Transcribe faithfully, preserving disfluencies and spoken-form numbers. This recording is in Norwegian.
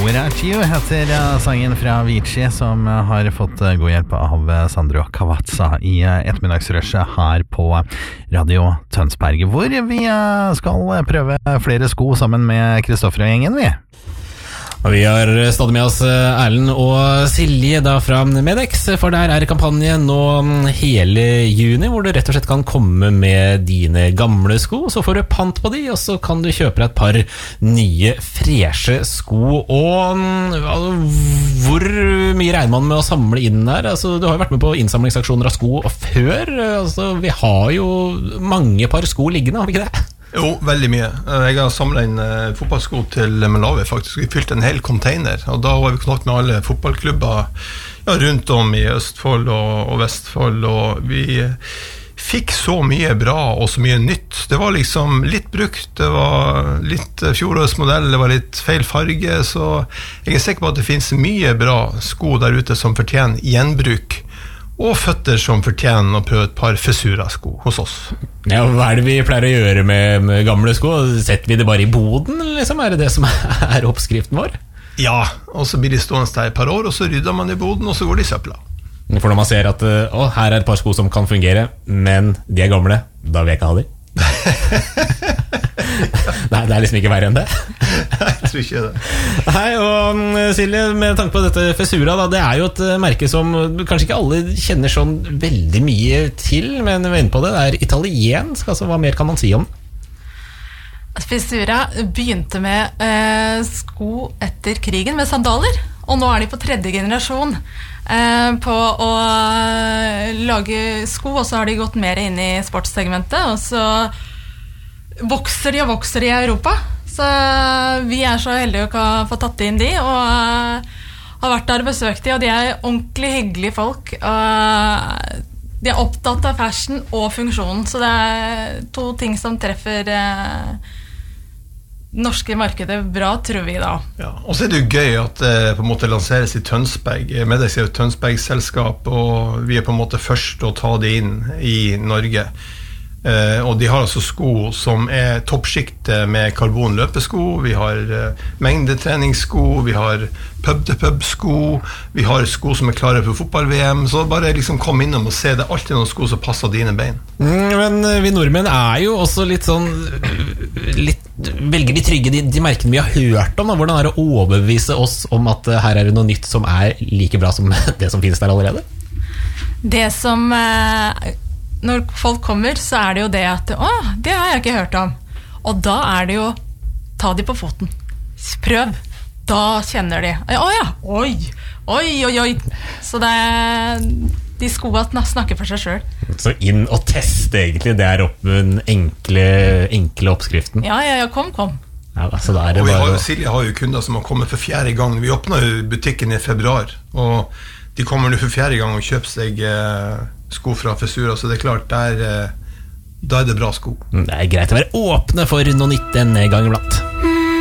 Without You heter sangen fra Avicii, som har fått god hjelp av Sandro Cavazza i ettermiddagsrushet her på Radio Tønsberg, hvor vi skal prøve flere sko sammen med Kristoffer og gjengen, vi. Og vi har stadig med oss Erlend og Silje da fra Medex, for der er kampanje nå hele juni, hvor du rett og slett kan komme med dine gamle sko, så får du pant på de, og så kan du kjøpe deg et par nye, freshe sko. Og hvor mye regner man med å samle inn der? Altså, du har jo vært med på innsamlingsaksjoner av sko før, altså, vi har jo mange par sko liggende, har vi ikke det? Jo, veldig mye. Jeg har samlet inn uh, fotballsko til Malawi faktisk. Vi fylte en hel container, og da var vi kontakt med alle fotballklubber ja, rundt om i Østfold og, og Vestfold, og vi fikk så mye bra og så mye nytt. Det var liksom litt brukt, det var litt fjorårsmodell, det var litt feil farge, så jeg er sikker på at det finnes mye bra sko der ute som fortjener gjenbruk, og føtter som fortjener å prøve et par Fesura-sko hos oss. Ja, hva er det vi pleier å gjøre med, med gamle sko? Setter vi det bare i boden, liksom? Er det det som er oppskriften vår? Ja, og så blir de stående der et par år, og så rydder man i boden, og så går de i søpla. For når man ser at å, her er et par sko som kan fungere, men de er gamle, da vil jeg ikke ha de. Nei, det er liksom ikke verre enn det. Nei, jeg tror ikke det. Nei, og Silje, med tanke på dette Fesura da, det er jo et merke som kanskje ikke alle kjenner sånn veldig mye til, men vi er inne på det, det er italiensk, altså hva mer kan man si om? Fesura begynte med eh, sko etter krigen med sandaler, og nå er de på tredje generasjon eh, på å lage sko, og så har de gått mer inn i sportssegmentet, og så vokser de og vokser de i Europa, så vi er så heldige å få tatt inn de, og uh, har vært der og besøkt de, og de er ordentlig hyggelige folk, og de er opptatt av fashion og funksjonen, så det er to ting som treffer uh, norske markedet bra, tror vi da. Ja, og så er det jo gøy at det på en måte lanseres i Tønsberg. Medex er jo et Tønsberg-selskap, og vi er på en måte først å ta det inn i Norge. Uh, og de har altså sko som er toppskikte med karbon løpesko, vi har uh, mengdetreningssko, vi har pub-to-pub-sko, vi har sko som er klare for fotball-V M, så bare liksom kom innom og se, det er alltid noen sko som passer dine bein. Mm, men vi nordmenn er jo også litt sånn, litt, velger de trygge de, de merkene vi har hørt om, da. Hvordan er det å overbevise oss om at uh, her er det noe nytt som er like bra som det som finnes der allerede? Det som... Uh Når folk kommer, så er det jo det at å, det har jeg ikke hørt om. Og da er det jo ta de på foten. Prøv. Da kjenner de. Å ja, oi, oi, oi, oi. Så det er, de skoene snakker for seg selv. Så inn og teste egentlig, det er opp den enkle, enkle oppskriften. Ja, ja, ja, kom, kom. Ja, så der er det og vi bare... har jo, Silje har jo kunder som har kommet for fjerde gang. Vi åpnet jo butikken i februar, og de kommer nå for fjerde gang og kjøper seg eh, sko fra Fesura, så det er klart, der, eh, da er det bra sko. Det er greit å være åpne for noe nytt en gang iblant.